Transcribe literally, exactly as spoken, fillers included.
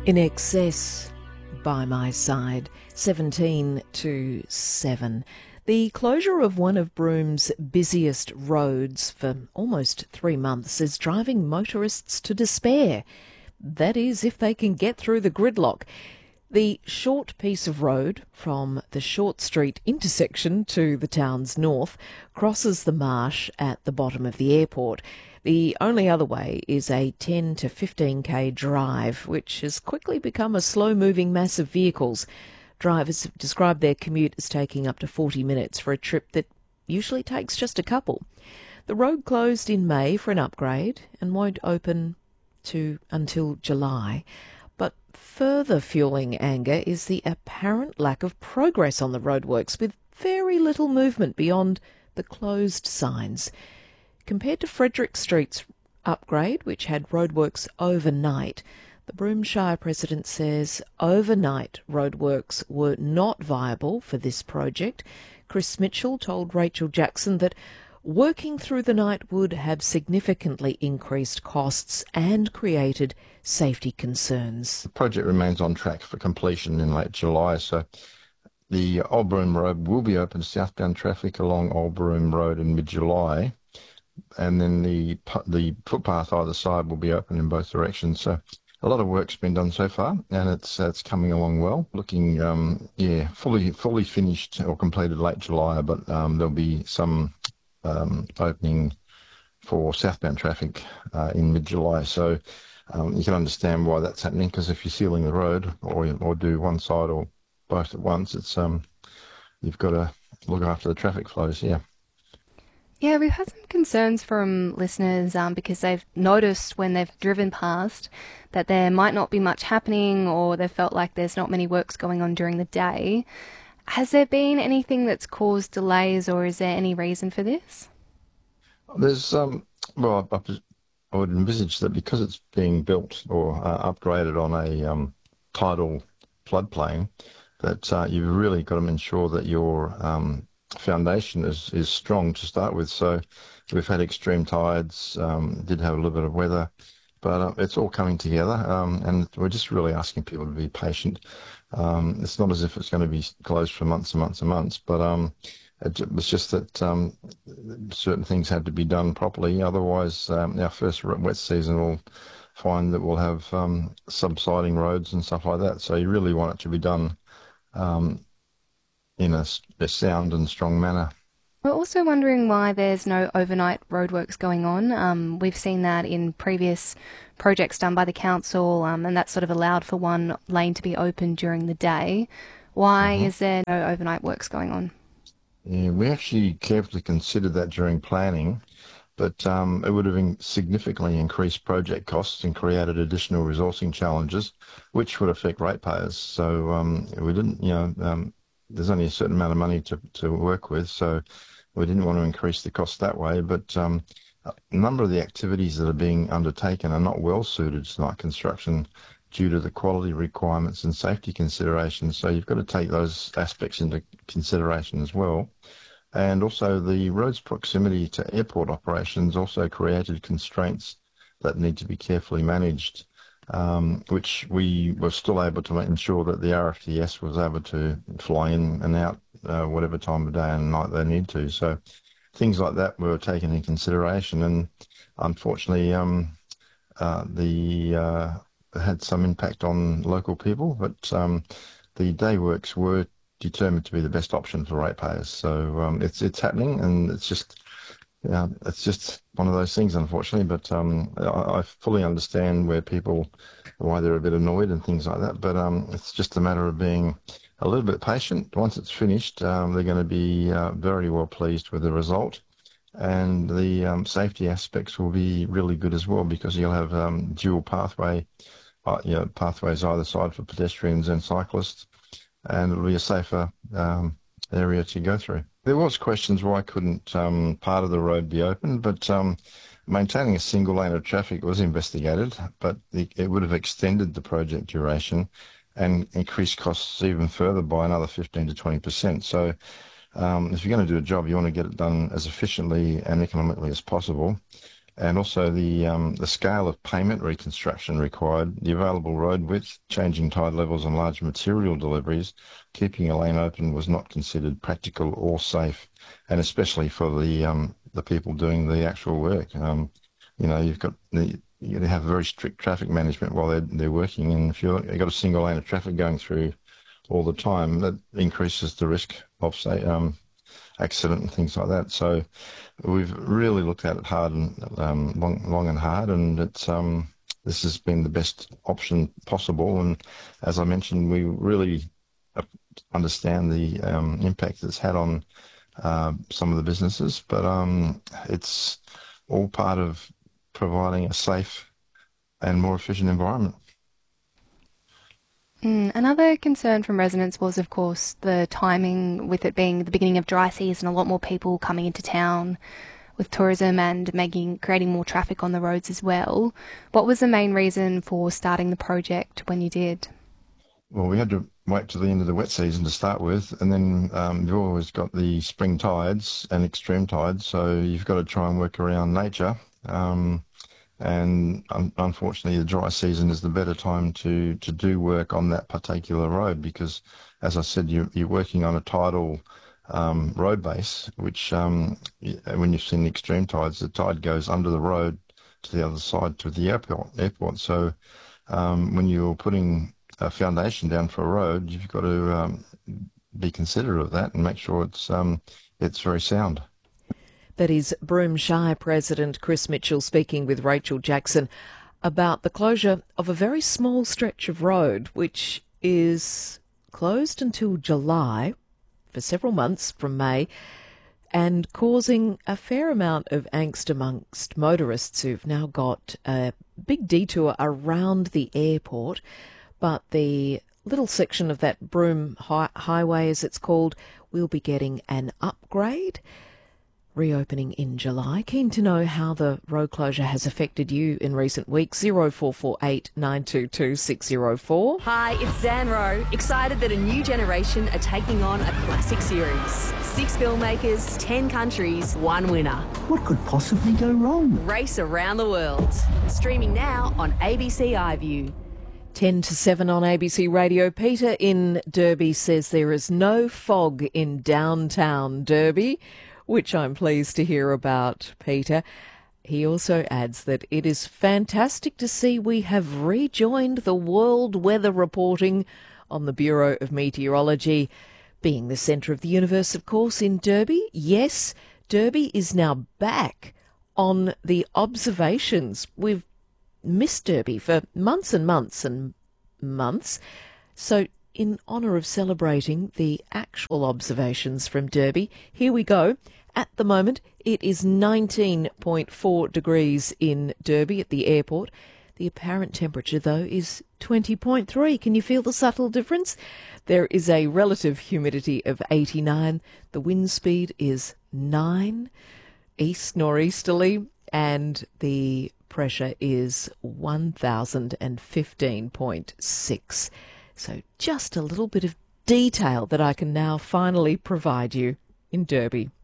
In excess, by my side, seventeen to seven. The closure of one of Broom's busiest roads for almost three months is driving motorists to despair. That is, if they can get through the gridlock. The short piece of road from the Short Street intersection to the town's north crosses the marsh at the bottom of the airport. The only other way is a ten to fifteen k drive, which has quickly become a slow-moving mass of vehicles. Drivers have described their commute as taking up to forty minutes for a trip that usually takes just a couple. The road closed in May for an upgrade and won't open to until July. But further fueling anger is the apparent lack of progress on the roadworks, with very little movement beyond the closed signs. Compared to Frederick Street's upgrade, which had roadworks overnight, the Broome Shire president says overnight roadworks were not viable for this project. Chris Mitchell told Rachel Jackson that working through the night would have significantly increased costs and created safety concerns. The project remains on track for completion in late July, so the Old Broome Road will be open to southbound traffic along Old Broome Road in mid-July, and then the the footpath either side will be open in both directions. So a lot of work's been done so far, and it's it's coming along well. Looking, um, yeah, fully fully finished or completed late July, but um, there'll be some um, opening for southbound traffic uh, in mid-July. So um, you can understand why that's happening, because if you're sealing the road or or do one side or both at once, it's um you've got to look after the traffic flows. Yeah. Yeah, we've had some concerns from listeners um, because they've noticed when they've driven past that there might not be much happening, or they felt like there's not many works going on during the day. Has there been anything that's caused delays, or is there any reason for this? There's, um, well, I, I would envisage that because it's being built or uh, upgraded on a um, tidal floodplain, that uh, you've really got to ensure that your um, foundation is, is strong to start with. So we've had extreme tides, um, did have a little bit of weather, but uh, it's all coming together, um, and we're just really asking people to be patient. Um, it's not as if it's going to be closed for months and months and months, but um, it, it was just that um, certain things had to be done properly. Otherwise, um, our first wet season will find that we'll have um, subsiding roads and stuff like that. So you really want it to be done um, in a, a sound and strong manner. We're also wondering why there's no overnight roadworks going on. Um, we've seen that in previous projects done by the council, um, and that's sort of allowed for one lane to be open during the day. Why mm-hmm. is there no overnight works going on? Yeah, we actually carefully considered that during planning, but um, it would have significantly increased project costs and created additional resourcing challenges, which would affect ratepayers. So um, we didn't, you know, um, there's only a certain amount of money to, to work with, so we didn't want to increase the cost that way. But um, a number of the activities that are being undertaken are not well suited to night construction due to the quality requirements and safety considerations. So you've got to take those aspects into consideration as well. And also the road's proximity to airport operations also created constraints that need to be carefully managed, um, which we were still able to ensure that the R F T S was able to fly in and out uh, whatever time of day and night they need to. So things like that were taken into consideration, and unfortunately um, uh, the uh, had some impact on local people, but um, the day works were determined to be the best option for ratepayers. So um, it's it's happening, and it's just yeah, it's just one of those things, unfortunately. But um, I, I fully understand where people why they're a bit annoyed and things like that. But um, it's just a matter of being a little bit patient. Once it's finished, um, they're going to be uh, very well pleased with the result, and the um, safety aspects will be really good as well, because you'll have um, dual pathway, uh, you know, pathways either side for pedestrians and cyclists, and it'll be a safer um, area to go through. There was questions why couldn't um, part of the road be open, but um, maintaining a single lane of traffic was investigated, but it, it would have extended the project duration and increased costs even further by another fifteen to twenty percent. So um, if you're going to do a job, you want to get it done as efficiently and economically as possible. and also the um, the scale of payment reconstruction required, the available road width, changing tide levels and large material deliveries, keeping a lane open was not considered practical or safe, and especially for the um, the people doing the actual work. Um, you know, you've got the you got to have very strict traffic management while they're they're working, and if you've got a single lane of traffic going through all the time, that increases the risk of, say, um, accident and things like that. So we've really looked at it hard and um, long, long and hard, and it's um, this has been the best option possible. And as I mentioned, we really understand the um, impact it's had on uh, some of the businesses, but um, it's all part of providing a safe and more efficient environment. Mm, another concern from residents was, of course, the timing, with it being the beginning of dry season, a lot more people coming into town with tourism and making creating more traffic on the roads as well. What was the main reason for starting the project when you did? Well, we had to wait till the end of the wet season to start with, and then um, you've always got the spring tides and extreme tides, so you've got to try and work around nature. Um, and un unfortunately, the dry season is the better time to to do work on that particular road because, as I said, you, you're working on a tidal um, road base, which um, when you've seen the extreme tides, the tide goes under the road to the other side to the airport. Airport. So um, when you're putting a foundation down for a road, you've got to um, be considerate of that and make sure it's um, it's very sound. That is Broome Shire President Chris Mitchell speaking with Rachel Jackson about the closure of a very small stretch of road, which is closed until July for several months from May, and causing a fair amount of angst amongst motorists who've now got a big detour around the airport. But the little section of that Broome hi Highway, as it's called, will be getting an upgrade, reopening in July. Keen to know how the road closure has affected you in recent weeks. zero four four eight nine two two six zero four. Hi, it's Zan Rowe. Excited that a new generation are taking on a classic series. Six filmmakers, ten countries, one winner. What could possibly go wrong? Race around the world. Streaming now on A B C iView. ten to seven on A B C Radio. Peter in Derby says there is no fog in downtown Derby, which I'm pleased to hear about, Peter. He also adds that it is fantastic to see we have rejoined the world weather reporting on the Bureau of Meteorology. Being the centre of the universe, of course, in Derby, yes, Derby is now back on the observations. We've missed Derby for months and months and months. So in honour of celebrating the actual observations from Derby, here we go. At the moment, it is nineteen point four degrees in Derby at the airport. The apparent temperature, though, is twenty point three. Can you feel the subtle difference? There is a relative humidity of eighty-nine. The wind speed is nine, east nor'easterly, and the pressure is one thousand fifteen point six. So just a little bit of detail that I can now finally provide you in Derby.